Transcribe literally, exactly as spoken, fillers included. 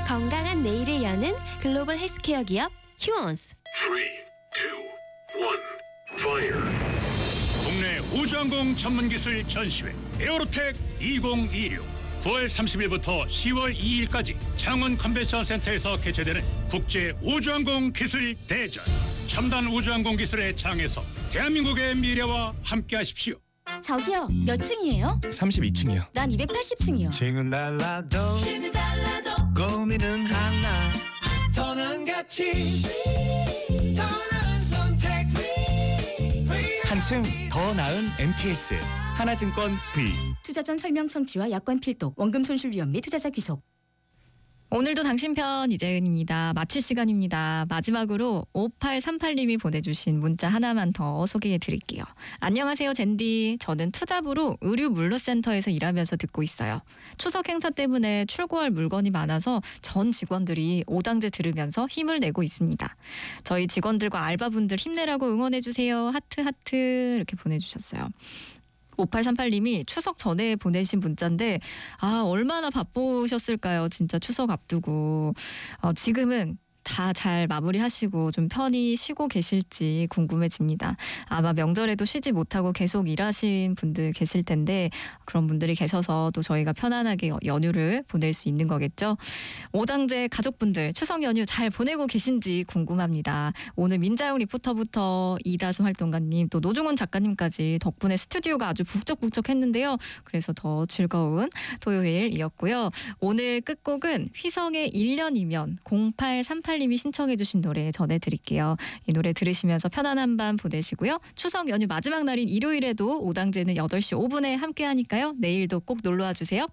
건강한 내일을 여는 글로벌 헬스케어 기업 휴원스. 삼, 이, 일, Fire. 국내 우주항공 전문기술 전시회 에어로텍 이천이십육 구월 삼십일부터 시월 이일까지 창원 컨벤션 센터에서 개최되는 국제 우주항공 기술 대전. 첨단 우주항공 기술의 장에서 대한민국의 미래와 함께하십시오. 저기요, 몇 층이에요? 삼십이 층이요. 난 이백팔십 층이요. 층은 달라도 고민은 하나 더는 가치 더 나은 선택 한층 더 나은 엠티에스 하나증권 V. 투자 전 설명 청취와 약관 필독, 원금 손실 위험 및 투자자 귀속. 오늘도 당신 편 이재은입니다. 마칠 시간입니다. 마지막으로 오팔삼팔님이 보내주신 문자 하나만 더 소개해 드릴게요. 안녕하세요, 젠디. 저는 투잡으로 의류 물류센터에서 일하면서 듣고 있어요. 추석 행사 때문에 출고할 물건이 많아서 전 직원들이 오당제 들으면서 힘을 내고 있습니다. 저희 직원들과 알바분들 힘내라고 응원해 주세요. 하트 하트 이렇게 보내주셨어요. 오팔삼팔님이 추석 전에 보내신 문자인데 아 얼마나 바쁘셨을까요? 진짜 추석 앞두고 어, 지금은 다 잘 마무리하시고 좀 편히 쉬고 계실지 궁금해집니다. 아마 명절에도 쉬지 못하고 계속 일하신 분들 계실 텐데 그런 분들이 계셔서 또 저희가 편안하게 연휴를 보낼 수 있는 거겠죠. 오당제 가족분들 추석 연휴 잘 보내고 계신지 궁금합니다. 오늘 민자영 리포터부터 이다솜 활동가님 또 노중훈 작가님까지 덕분에 스튜디오가 아주 북적북적했는데요. 그래서 더 즐거운 토요일이었고요. 오늘 끝곡은 휘성의 일 년이면 공팔삼팔님이 신청해 주신 노래 전해드릴게요. 이 노래 들으시면서 편안한 밤 보내시고요. 추석 연휴 마지막 날인 일요일에도 오당제는 여덟 시 오 분에 함께하니까요. 내일도 꼭 놀러와 주세요.